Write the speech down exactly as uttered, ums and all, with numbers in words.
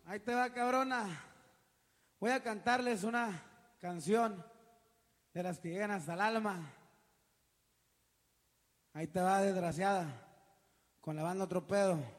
Ahí te va, cabrona. Voy a cantarles una canción de las que llegan hasta el alma. Ahí te va, desgraciada, con la banda Otro Pedo.